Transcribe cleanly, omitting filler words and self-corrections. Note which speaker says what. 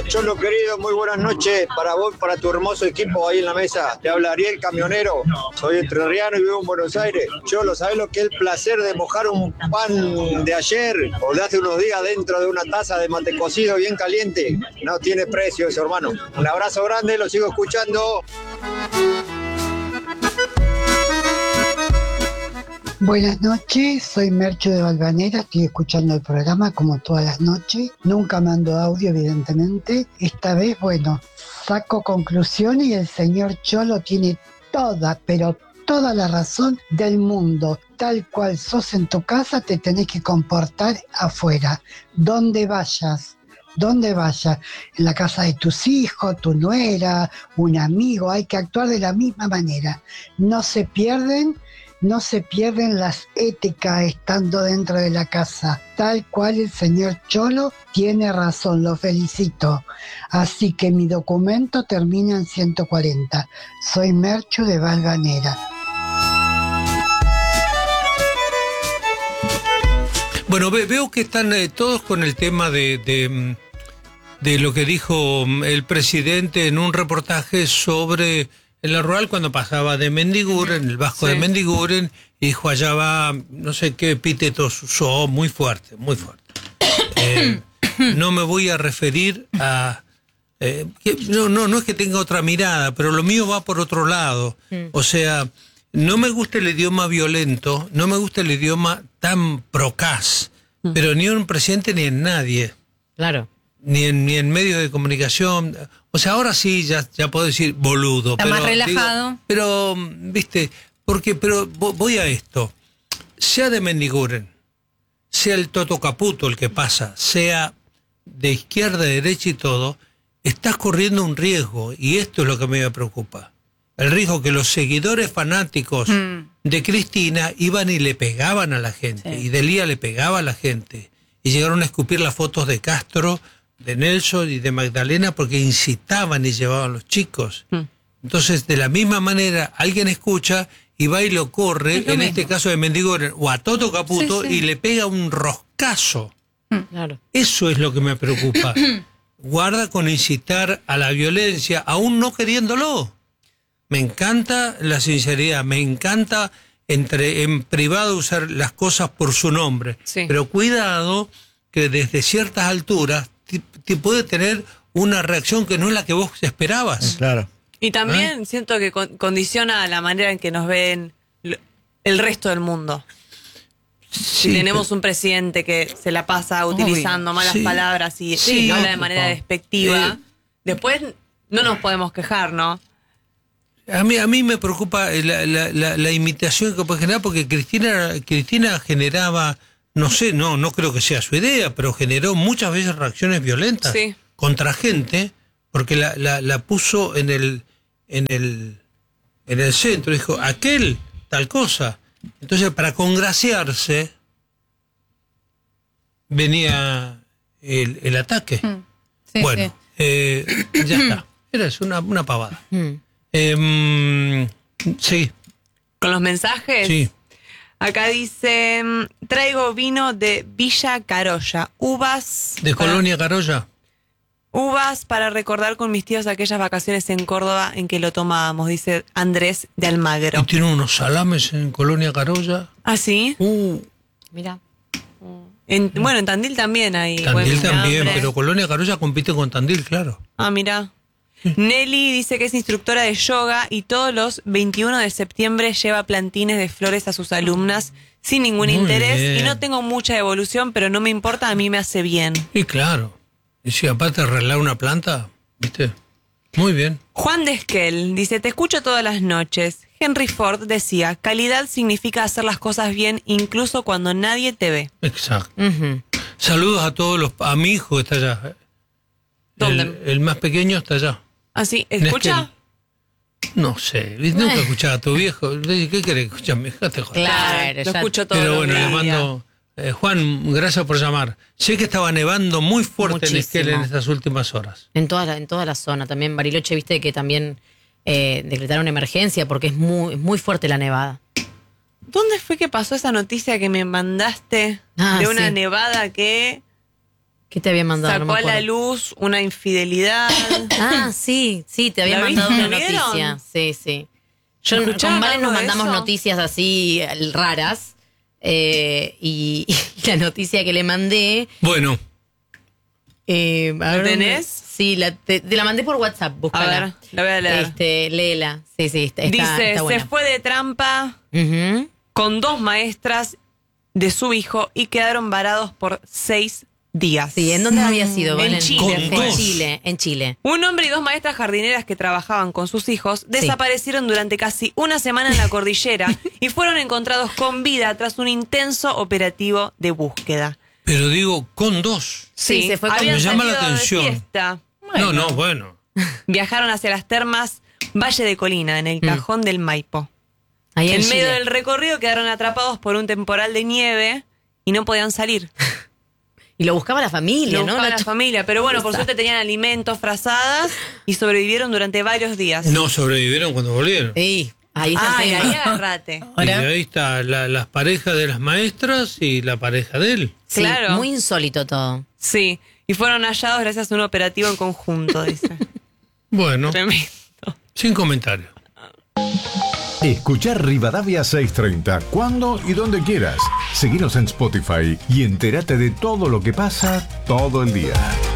Speaker 1: Cholo querido, muy buenas noches para vos, para tu hermoso equipo ahí en la mesa. Te habla Ariel Camionero, soy entrerriano y vivo en Buenos Aires. Cholo, ¿sabés lo que es el placer de mojar un pan de ayer o de hace unos días dentro de una taza de mate cocido bien caliente? No tiene precio eso, hermano. Un abrazo grande, lo sigo escuchando.
Speaker 2: Buenas noches, soy Mercho de Valvanera, estoy escuchando el programa como todas las noches, nunca mando audio evidentemente, esta vez, bueno, saco conclusiones y el señor Cholo tiene toda, pero toda la razón del mundo. Tal cual sos en tu casa, te tenés que comportar afuera, donde vayas, en la casa de tus hijos, tu nuera, un amigo, hay que actuar de la misma manera, no se pierden las éticas estando dentro de la casa. Tal cual el señor Cholo tiene razón, lo felicito. Así que mi documento termina en 140. Soy Mercho de Valvanera.
Speaker 3: Bueno, veo que están todos con el tema de lo que dijo el presidente en un reportaje sobre... En la rural, cuando pasaba de Mendiguren, el Vasco de Mendiguren, y dijo, allá va, no sé qué epítetos usó, muy fuerte, muy fuerte. No me voy a referir a... no es que tenga otra mirada, pero lo mío va por otro lado. O sea, no me gusta el idioma violento, no me gusta el idioma tan procaz, pero ni en un presidente ni en nadie.
Speaker 4: Claro.
Speaker 3: Ni en medios de comunicación. O sea, ahora sí ya puedo decir boludo.
Speaker 5: Está más relajado.
Speaker 3: Digo, pero, viste, pero voy a esto. Sea de Mendiguren, sea el Toto Caputo el que pasa, sea de izquierda, derecha y todo, estás corriendo un riesgo, y esto es lo que me preocupa. El riesgo que los seguidores fanáticos de Cristina iban y le pegaban a la gente, y Delía le pegaba a la gente, y llegaron a escupir las fotos de Castro, de Nelson y de Magdalena porque incitaban y llevaban a los chicos. Entonces, de la misma manera, alguien escucha y va y lo corre, en mismo. Este caso de Mendiguren, o a Toto Caputo, y le pega un roscazo.
Speaker 4: Claro.
Speaker 3: Eso es lo que me preocupa. Guarda con incitar a la violencia, aún no queriéndolo. Me encanta la sinceridad, me encanta en privado usar las cosas por su nombre. Pero cuidado que desde ciertas alturas te puede tener una reacción que no es la que vos esperabas.
Speaker 6: Claro.
Speaker 5: Y también siento que condiciona la manera en que nos ven el resto del mundo. Si tenemos un presidente que se la pasa utilizando malas palabras y habla de manera despectiva, después no nos podemos quejar, ¿no?
Speaker 3: A mí me preocupa la imitación que puede generar, porque Cristina generaba... No sé, no creo que sea su idea, pero generó muchas veces reacciones violentas contra gente, porque la puso en el centro, dijo, aquel, tal cosa. Entonces, para congraciarse, ya está. Era eso, una pavada. Sí.
Speaker 5: ¿Con los mensajes?
Speaker 3: Sí.
Speaker 5: Acá dice, traigo vino de Villa Carolla, uvas...
Speaker 3: ¿De Colonia Carolla?
Speaker 5: Uvas para recordar con mis tíos aquellas vacaciones en Córdoba en que lo tomábamos, dice Andrés de Almagro.
Speaker 3: ¿Y tiene unos salames en Colonia Carolla?
Speaker 5: ¿Ah, sí?
Speaker 4: Mira.
Speaker 5: Bueno, en Tandil también hay.
Speaker 3: Tandil también, pero Colonia Carolla compite con Tandil, claro.
Speaker 5: Ah, mira. Nelly dice que es instructora de yoga y todos los 21 de septiembre lleva plantines de flores a sus alumnas sin ningún interés. Bien. Y no tengo mucha evolución, pero no me importa, a mí me hace bien.
Speaker 3: Y claro. Y si aparte arreglar una planta, ¿viste? Muy bien.
Speaker 5: Juan de Esquel dice, te escucho todas las noches. Henry Ford decía, calidad significa hacer las cosas bien incluso cuando nadie te ve.
Speaker 3: Exacto. Saludos a todos a mi hijo que está allá.
Speaker 5: ¿Dónde?
Speaker 3: El más pequeño está allá.
Speaker 5: ¿Ah, sí? ¿Escucha?
Speaker 3: No sé, nunca escuchaba a tu viejo. ¿Qué querés escuchar?
Speaker 5: Claro, lo escucho todo.
Speaker 3: Pero bueno, le mando... Juan, gracias por llamar. Sé que estaba nevando muy fuerte en Esquel en estas últimas horas.
Speaker 4: En toda la zona. También Bariloche, viste que también decretaron emergencia porque es muy fuerte la nevada.
Speaker 5: ¿Dónde fue que pasó esa noticia que me mandaste de una nevada que
Speaker 4: ¿Qué te había mandado?
Speaker 5: Sacó
Speaker 4: No me
Speaker 5: a la
Speaker 4: acuerdo.
Speaker 5: luz una infidelidad.
Speaker 4: Sí, te había
Speaker 5: ¿La
Speaker 4: mandado
Speaker 5: viste?
Speaker 4: una
Speaker 5: ¿Lo vieron?
Speaker 4: noticia. Sí. Yo
Speaker 5: ¿Escucharon
Speaker 4: con Valen
Speaker 5: algo
Speaker 4: nos
Speaker 5: de
Speaker 4: mandamos
Speaker 5: eso?
Speaker 4: noticias así raras. Y la noticia que le mandé.
Speaker 3: Bueno,
Speaker 5: ¿La tenés?
Speaker 4: Sí, te la mandé por WhatsApp. Búscala.
Speaker 5: A ver, la voy a leer.
Speaker 4: Léela. Sí, está
Speaker 5: Dice,
Speaker 4: buena.
Speaker 5: se fue de trampa
Speaker 4: Ujú.
Speaker 5: con 2 maestras de su hijo y quedaron varados por 6 días.
Speaker 4: Sí, ¿en dónde había sido?
Speaker 5: En
Speaker 4: Valen?
Speaker 5: Chile
Speaker 3: fue.
Speaker 4: En Chile.
Speaker 5: Un hombre y 2 maestras jardineras que trabajaban con sus hijos desaparecieron durante casi una semana en la cordillera y fueron encontrados con vida tras un intenso operativo de búsqueda.
Speaker 3: pero digo, con 2.
Speaker 4: Sí, se fue con-
Speaker 5: habían
Speaker 3: Me llama la
Speaker 5: salido de
Speaker 3: atención.
Speaker 5: fiesta.
Speaker 3: Bueno.
Speaker 5: Viajaron hacia las termas Valle de Colina, en el cajón del Maipo.
Speaker 4: Ahí en
Speaker 5: En medio
Speaker 4: Chile.
Speaker 5: del recorrido quedaron atrapados por un temporal de nieve y no podían salir.
Speaker 4: Y lo buscaba la familia,
Speaker 5: Lo
Speaker 4: ¿no?
Speaker 5: buscaba la
Speaker 4: Nacho?
Speaker 5: familia, pero bueno, por suerte tenían alimentos, frazadas y sobrevivieron durante varios días.
Speaker 3: No sobrevivieron cuando volvieron.
Speaker 4: Sí, ahí está
Speaker 5: Ay,
Speaker 4: el
Speaker 5: ahí
Speaker 4: tema.
Speaker 5: agarrate.
Speaker 3: Y ahí está las parejas de las maestras y la pareja de él.
Speaker 4: Sí,
Speaker 5: Claro.
Speaker 4: muy insólito todo.
Speaker 5: Sí, y fueron hallados gracias a un operativo en conjunto, dice.
Speaker 3: Bueno,
Speaker 5: Tremendo.
Speaker 3: sin comentarios.
Speaker 6: Escuchar Rivadavia 630 cuando y donde quieras. Seguinos en Spotify y entérate de todo lo que pasa todo el día.